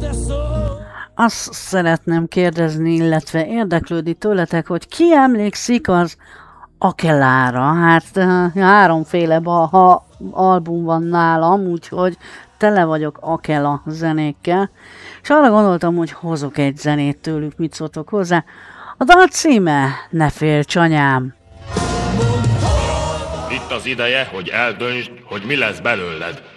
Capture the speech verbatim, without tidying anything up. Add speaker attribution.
Speaker 1: Azt szeretném kérdezni, illetve érdeklődni tőletek, hogy ki emlékszik az Akelára. Hát uh, háromféle ha album van nálam, úgyhogy tele vagyok Akela zenékkel. És arra gondoltam, hogy hozok egy zenét tőlük, mit szóltok hozzá. A dal címe Ne félj, csanyám!
Speaker 2: Itt az ideje, hogy eldöntsd, hogy mi lesz belőled.